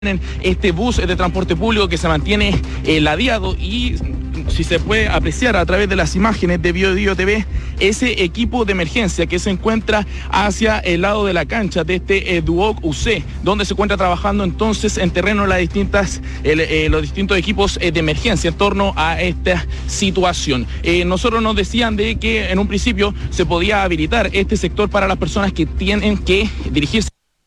este bus de transporte público que se mantiene ladeado y si se puede apreciar a través de las imágenes de Biobío TV, ese equipo de emergencia que se encuentra hacia el lado de la cancha de este Duoc UC, donde se encuentra trabajando entonces en terreno los distintos equipos de emergencia en torno a esta situación. Nosotros nos decían de que en un principio se podía habilitar este sector para las personas que tienen que dirigirse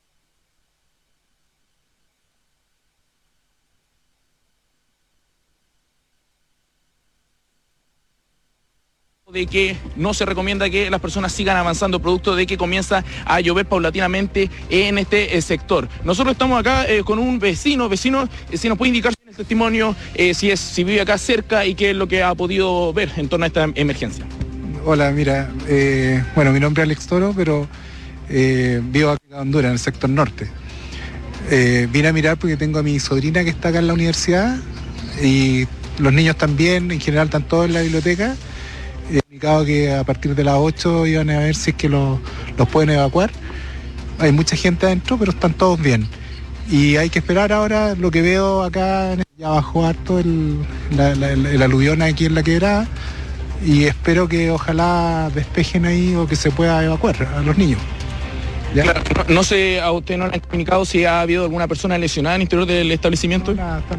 de que no se recomienda que las personas sigan avanzando producto de que comienza a llover paulatinamente en este sector. Nosotros estamos acá con un vecino, si nos puede indicar en el testimonio si vive acá cerca y qué es lo que ha podido ver en torno a esta emergencia. Hola, mira, bueno, mi nombre es Alex Toro, pero vivo acá en Honduras, en el sector norte. Vine a mirar porque tengo a mi sobrina que está acá en la universidad y los niños también, en general están todos en la biblioteca. He indicado que a partir de las 8 iban a ver si es que los pueden evacuar. Hay mucha gente adentro, pero están todos bien. Y hay que esperar ahora, lo que veo acá, ya bajó harto el aluvión aquí en la quebrada, y espero que ojalá despejen ahí o que se pueda evacuar a los niños. ¿Ya? Claro, no sé, a usted no le han comunicado si ha habido alguna persona lesionada en el interior del establecimiento. No, nada,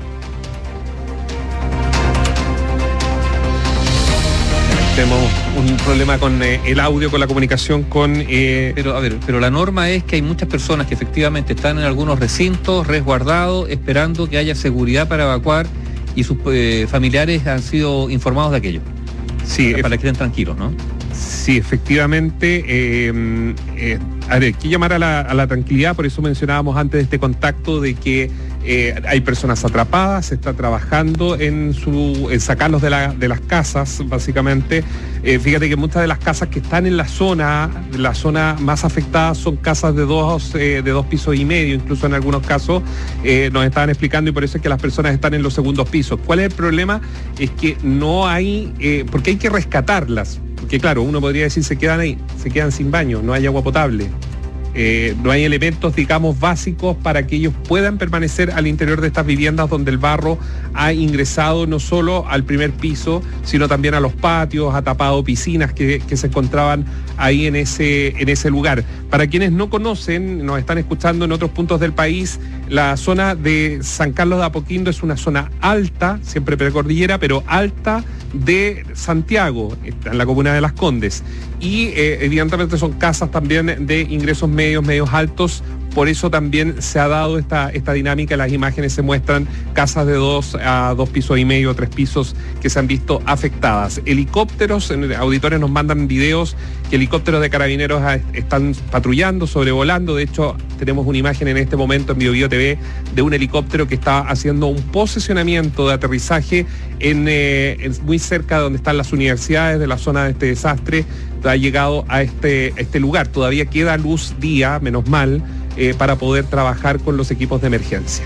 Tenemos un problema con el audio, con la comunicación con... Pero la norma es que hay muchas personas que efectivamente están en algunos recintos resguardados, esperando que haya seguridad para evacuar, y sus familiares han sido informados de aquello. Sí, para que estén tranquilos, ¿no? Sí, efectivamente. Hay que llamar a la tranquilidad, por eso mencionábamos antes de este contacto de que hay personas atrapadas, se está trabajando en sacarlos de las casas, básicamente. Fíjate que muchas de las casas que están en la zona más afectada son casas de dos pisos y medio, incluso en algunos casos nos estaban explicando, y por eso es que las personas están en los segundos pisos. ¿Cuál es el problema? Es que no hay, porque hay que rescatarlas. Porque claro, uno podría decir se quedan sin baño, no hay agua potable, no hay elementos, digamos, básicos para que ellos puedan permanecer al interior de estas viviendas donde el barro ha ingresado no solo al primer piso, sino también a los patios, ha tapado piscinas que se encontraban ahí en ese lugar. Para quienes no conocen, nos están escuchando en otros puntos del país, la zona de San Carlos de Apoquindo es una zona alta, siempre precordillera, pero alta de Santiago, está en la comuna de Las Condes, y evidentemente son casas también de ingresos medios altos. Por eso también se ha dado esta dinámica. En las imágenes se muestran casas de 2 a 2 pisos y medio, 3 pisos que se han visto afectadas. Helicópteros, auditores nos mandan videos que helicópteros de carabineros están patrullando, sobrevolando. De hecho, tenemos una imagen en este momento en Biobío TV de un helicóptero que está haciendo un posicionamiento de aterrizaje muy cerca de donde están las universidades de la zona de este desastre. Ha llegado a este lugar. Todavía queda luz día, menos mal, para poder trabajar con los equipos de emergencia.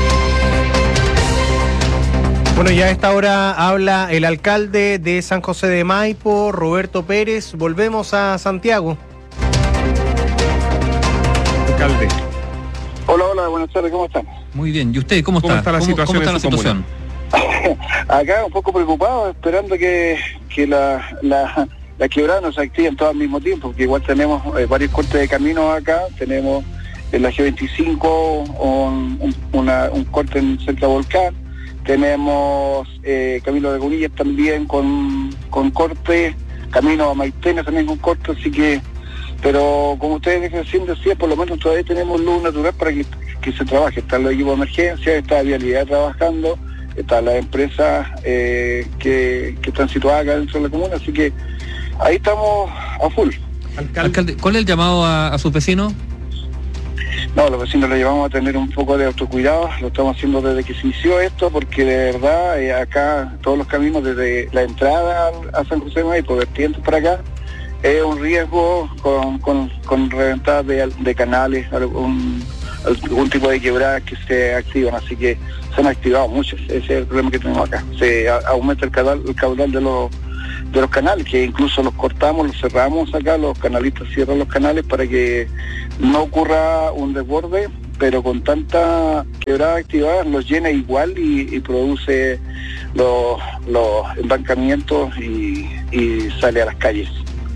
Bueno, ya a esta hora habla el alcalde de San José de Maipo, Roberto Pérez. Volvemos a Santiago. Alcalde. Hola, buenas tardes, ¿cómo están? Muy bien, ¿y usted cómo está? ¿Cómo está la situación ¿Cómo en está su la situación? Acá un poco preocupado, esperando que la quebrada no se activen todas al mismo tiempo, porque igual tenemos varios cortes de caminos acá. Tenemos en la G25 un corte en Centro Volcán, tenemos Camino de Gunillas también con corte, Camino a Maitena también con corte, así que, pero como ustedes recién decían, por lo menos todavía tenemos luz natural para que se trabaje. Están los equipos de emergencia, está Vialidad trabajando, están las empresas que están situadas acá dentro de la comuna, así que ahí estamos a full. Alcalde, ¿cuál es el llamado a sus vecinos? No, los vecinos lo llevamos a tener un poco de autocuidado, lo estamos haciendo desde que se inició esto, porque de verdad acá todos los caminos desde la entrada a San José de Maipo, vertientes para acá, es un riesgo con reventadas de canales, algún tipo de quebradas que se activan, así que se han activado muchos. Ese es el problema que tenemos acá. Se aumenta el caudal de los canales, que incluso los cortamos, los cerramos acá, los canalistas cierran los canales para que no ocurra un desborde pero con tanta quebrada activada los llena igual y produce los embancamientos y sale a las calles.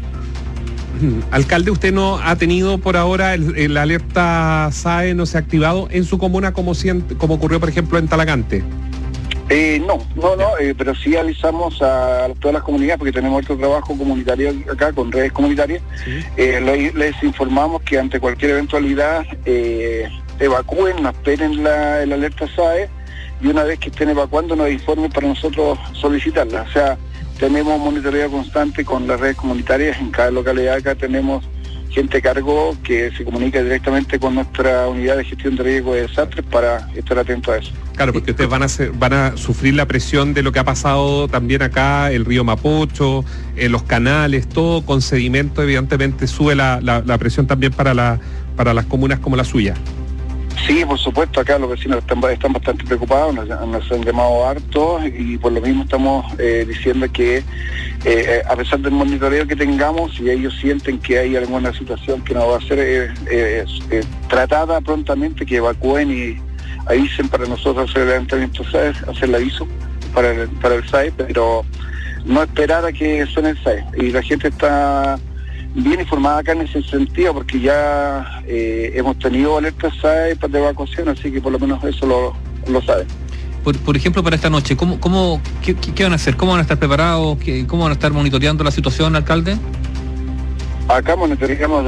Alcalde, ¿usted no ha tenido por ahora el alerta SAE, no se ha activado en su comuna como ocurrió, por ejemplo, en Talagante? No, pero sí avisamos a todas las comunidades, porque tenemos otro trabajo comunitario acá con redes comunitarias. Sí. Les informamos que ante cualquier eventualidad evacúen, no esperen el alerta SAE, y una vez que estén evacuando nos informen para nosotros solicitarla. O sea, tenemos monitoreo constante con las redes comunitarias. En cada localidad acá tenemos gente a cargo que se comunica directamente con nuestra unidad de gestión de riesgo de desastres para estar atentos a eso. Claro, porque ustedes van a sufrir la presión de lo que ha pasado también acá, el río Mapocho, los canales, todo con sedimento, evidentemente sube la presión también para las comunas como la suya. Sí, por supuesto, acá los vecinos están bastante preocupados, nos han llamado harto y por lo mismo estamos diciendo que a pesar del monitoreo que tengamos, si ellos sienten que hay alguna situación que no va a ser tratada prontamente, que evacúen y avisen para nosotros hacer el levantamiento SAE, hacer el aviso para el SAE, pero no esperar a que suene el SAE. Y la gente está bien informada acá en ese sentido, porque ya hemos tenido alertas SAE de evacuación, así que por lo menos eso lo saben. Por ejemplo, para esta noche, ¿qué van a hacer? ¿Cómo van a estar preparados? ¿Cómo van a estar monitoreando la situación, alcalde? Acá monitoreamos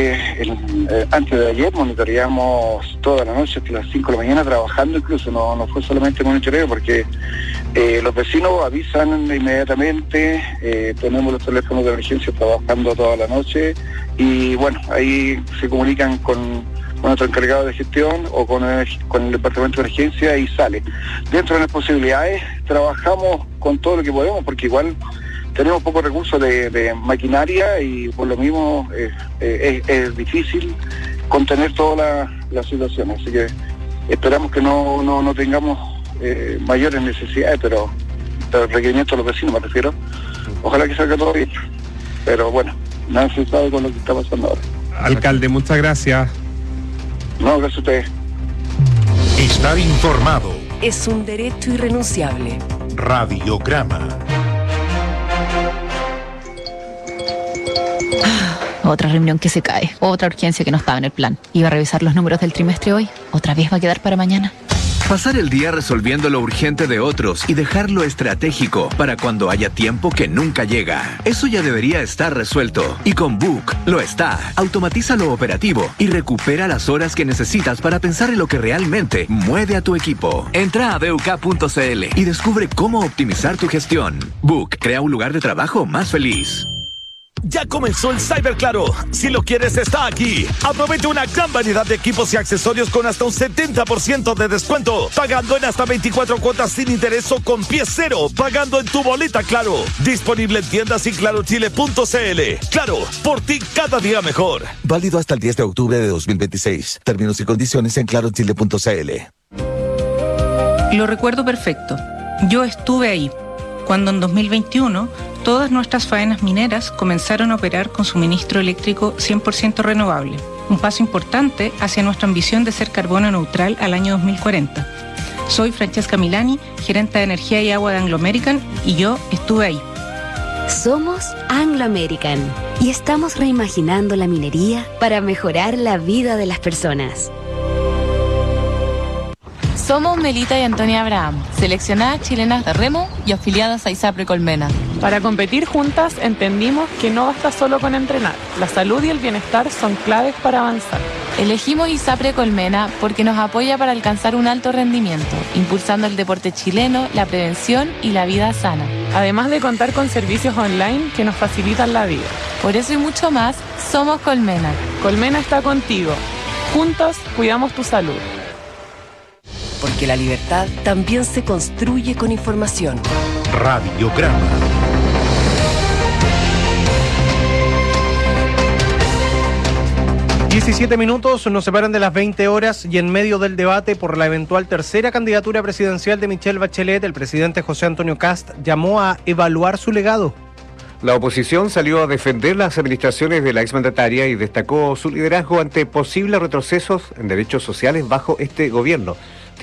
antes de ayer, monitoreamos toda la noche hasta las 5 de la mañana trabajando, incluso no fue solamente monitoreo, porque los vecinos avisan inmediatamente, tenemos los teléfonos de emergencia trabajando toda la noche y bueno, ahí se comunican con nuestro encargado de gestión o con el departamento de emergencia y sale. Dentro de las posibilidades trabajamos con todo lo que podemos, porque igual tenemos pocos recursos de maquinaria y por lo mismo es difícil contener toda la situación, así que esperamos que no tengamos mayores necesidades, pero el requerimiento de los vecinos me refiero, ojalá que salga todo bien, pero bueno, nada se sabe con lo que está pasando ahora. Alcalde, muchas gracias. No, gracias a ustedes. Estar informado es un derecho irrenunciable. Radiograma. Otra reunión que se cae, otra urgencia que no estaba en el plan. Iba a revisar los números del trimestre hoy, otra vez va a quedar para mañana. Pasar el día resolviendo lo urgente de otros y dejar lo estratégico para cuando haya tiempo que nunca llega. Eso ya debería estar resuelto. Y con Book lo está. Automatiza lo operativo y recupera las horas que necesitas para pensar en lo que realmente mueve a tu equipo. Entra a BUK.cl y descubre cómo optimizar tu gestión. Book crea un lugar de trabajo más feliz. Ya comenzó el Cyber Claro. Si lo quieres, está aquí. Aprovecha una gran variedad de equipos y accesorios con hasta un 70% de descuento. Pagando en hasta 24 cuotas sin interés o con pie cero. Pagando en tu boleta Claro. Disponible en tiendas y clarochile.cl. Claro, por ti cada día mejor. Válido hasta el 10 de octubre de 2026. Términos y condiciones en clarochile.cl. Lo recuerdo perfecto. Yo estuve ahí, cuando en 2021 todas nuestras faenas mineras comenzaron a operar con suministro eléctrico 100% renovable, un paso importante hacia nuestra ambición de ser carbono neutral al año 2040. Soy Francesca Milani, gerente de energía y agua de Anglo American, y yo estuve ahí. Somos Anglo American y estamos reimaginando la minería para mejorar la vida de las personas. Somos Melita y Antonia Abraham, seleccionadas chilenas de remo y afiliadas a ISAPRE Colmena. Para competir juntas entendimos que no basta solo con entrenar. La salud y el bienestar son claves para avanzar. Elegimos ISAPRE Colmena porque nos apoya para alcanzar un alto rendimiento, impulsando el deporte chileno, la prevención y la vida sana. Además de contar con servicios online que nos facilitan la vida. Por eso y mucho más, somos Colmena. Colmena está contigo. Juntos cuidamos tu salud. Porque la libertad también se construye con información. Radiograma. ...17 nos separan de las 20 horas... ...y en medio del debate por la eventual tercera candidatura presidencial de Michelle Bachelet... ...el presidente José Antonio Kast llamó a evaluar su legado. La oposición salió a defender las administraciones de la exmandataria y destacó su liderazgo ante posibles retrocesos en derechos sociales bajo este gobierno.